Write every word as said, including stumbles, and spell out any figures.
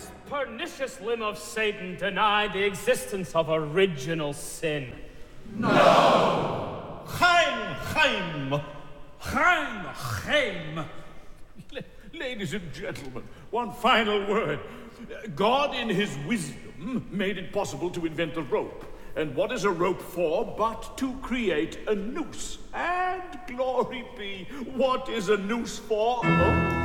this pernicious limb of Satan deny the existence of original sin? No! Chaim, Chaim! Chaim, Chaim! Ladies and gentlemen, one final word. God, in his wisdom, made it possible to invent the rope. And what is a rope for but to create a noose? And glory be, what is a noose for? Oh?